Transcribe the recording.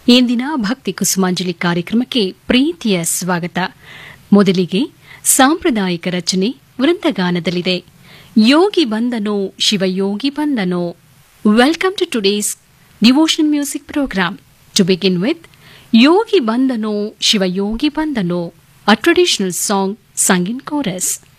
ಇಂದಿನ ಭಕ್ತಿ ಕುಸುಮಾಂಜಲಿ ಕಾರ್ಯಕ್ರಮಕ್ಕೆ ಪ್ರೀತಿಯ ಸ್ವಾಗತ. ಮೊದಲಿಗೆ ಸಾಂಪ್ರದಾಯಿಕ ರಚನೆ ವೃಂದಗಾನದಲ್ಲಿದೆ. Yogi ಬಂದನೋ Shivayogi ಬಂದನೋ. Welcome to today's devotional music program. To begin with Yogi ಬಂದನೋ Shivayogi ಬಂದನೋ, a traditional song sung in chorus.